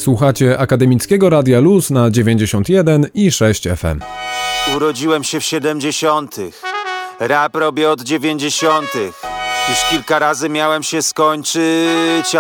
Słuchacie Akademickiego Radia Luz na 91 i 6 FM. Urodziłem się w 70. Rap robię od 90. Już kilka razy miałem się skończyć,